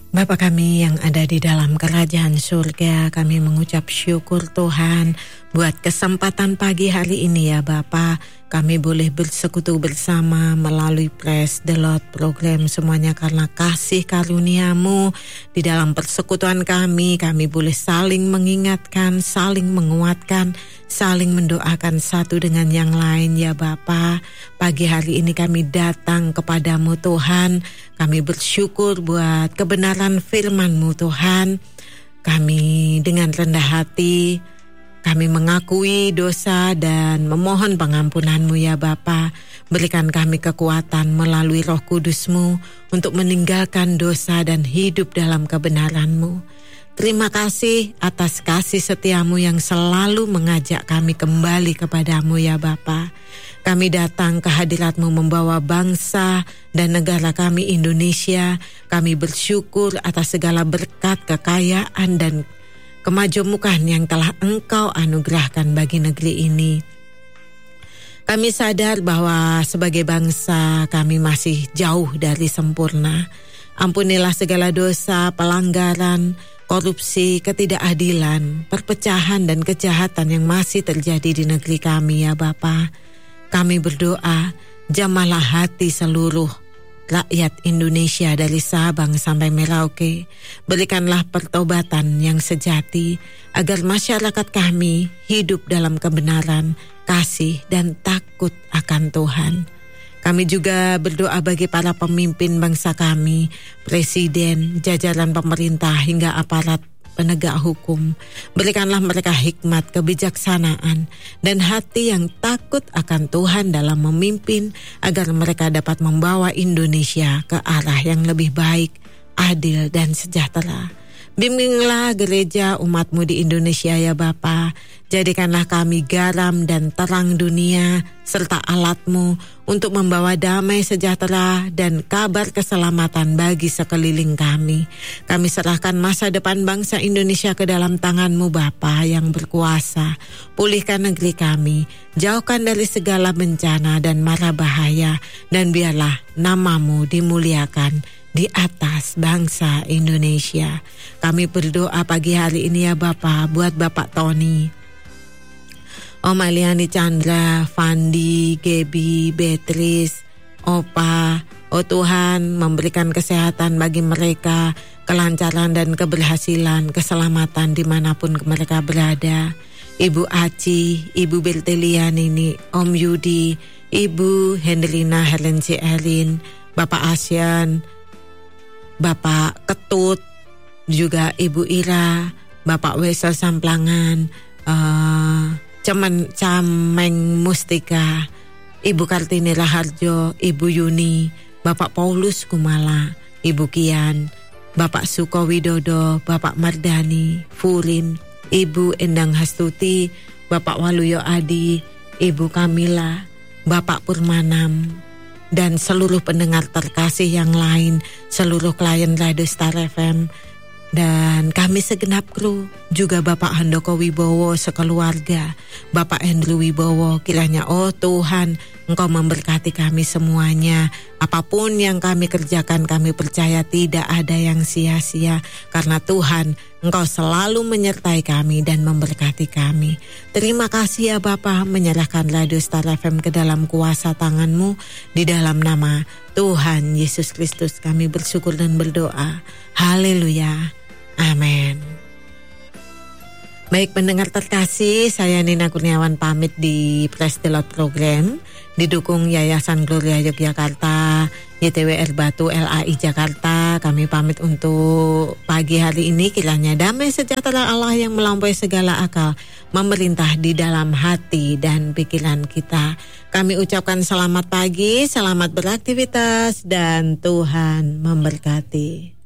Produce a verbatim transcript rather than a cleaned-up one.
Bapa kami yang ada di dalam kerajaan surga, kami mengucap syukur Tuhan buat kesempatan pagi hari ini ya Bapa. Kami boleh bersekutu bersama melalui Praise the Lord program semuanya karena kasih karunia-Mu. Di dalam persekutuan kami, kami boleh saling mengingatkan, saling menguatkan, saling mendoakan satu dengan yang lain ya Bapa. Pagi hari ini kami datang kepadamu Tuhan. Kami bersyukur buat kebenaran firman-Mu Tuhan. Kami dengan rendah hati, kami mengakui dosa dan memohon pengampunan-Mu ya Bapa. Berikan kami kekuatan melalui Roh Kudus-Mu untuk meninggalkan dosa dan hidup dalam kebenaran-Mu. Terima kasih atas kasih setia-Mu yang selalu mengajak kami kembali kepadamu ya Bapa. Kami datang ke hadirat-Mu membawa bangsa dan negara kami Indonesia. Kami bersyukur atas segala berkat, kekayaan dan kemajemukan yang telah Engkau anugerahkan bagi negeri ini. Kami sadar bahwa sebagai bangsa kami masih jauh dari sempurna. Ampunilah segala dosa, pelanggaran, korupsi, ketidakadilan, perpecahan dan kejahatan yang masih terjadi di negeri kami ya Bapa. Kami berdoa, jamahlah hati seluruh rakyat Indonesia dari Sabang sampai Merauke. Berikanlah pertobatan yang sejati agar masyarakat kami hidup dalam kebenaran, kasih dan takut akan Tuhan. Kami juga berdoa bagi para pemimpin bangsa kami, presiden, jajaran pemerintah hingga aparat penegak hukum. Berikanlah mereka hikmat, kebijaksanaan, dan hati yang takut akan Tuhan dalam memimpin agar mereka dapat membawa Indonesia ke arah yang lebih baik, adil, dan sejahtera. Bimbinglah gereja umat-Mu di Indonesia ya Bapa. Jadikanlah kami garam dan terang dunia serta alat-Mu untuk membawa damai sejahtera dan kabar keselamatan bagi sekeliling kami. Kami serahkan masa depan bangsa Indonesia ke dalam tangan-Mu Bapa yang berkuasa. Pulihkan negeri kami, jauhkan dari segala bencana dan mara bahaya, dan biarlah nama-Mu dimuliakan di atas bangsa Indonesia. Kami berdoa pagi hari ini ya Bapa buat Bapak Tony, Om Aliani Chandra, Fandi, Gebi, Beatrice, Opa. Oh Tuhan, memberikan kesehatan bagi mereka, kelancaran dan keberhasilan, keselamatan dimanapun mereka berada. Ibu Aci, Ibu Bertelian ini, Om Yudi, Ibu Hendrina Helen C. Erin, Bapak Asian, Bapak Ketut, juga Ibu Ira, Bapak Wesel Samplangan, uh, Cemen Cameng Mustika, Ibu Kartini Raharjo, Ibu Yuni, Bapak Paulus Kumala, Ibu Kian, Bapak Suko Widodo, Bapak Mardani, Furin, Ibu Endang Hastuti, Bapak Waluyo Adi, Ibu Kamila, Bapak Purmanam, dan seluruh pendengar terkasih yang lain, seluruh klien Radio Star F M, dan kami segenap kru, juga Bapak Handoko Wibowo sekeluarga, Bapak Andrew Wibowo, kiranya oh Tuhan Engkau memberkati kami semuanya. Apapun yang kami kerjakan, kami percaya tidak ada yang sia-sia, karena Tuhan Engkau selalu menyertai kami dan memberkati kami. Terima kasih ya Bapa, menyerahkan Radio Star F M ke dalam kuasa tangan-Mu. Di dalam nama Tuhan Yesus Kristus kami bersyukur dan berdoa. Haleluya. Amin. Baik pendengar terkasih, saya Nina Kurniawan pamit di Praise the Lord program, didukung Yayasan Gloria Yogyakarta, Y T W R Batu, L A I Jakarta. Kami pamit untuk pagi hari ini, kiranya damai sejahtera Allah yang melampaui segala akal memerintah di dalam hati dan pikiran kita. Kami ucapkan selamat pagi, selamat beraktivitas, dan Tuhan memberkati.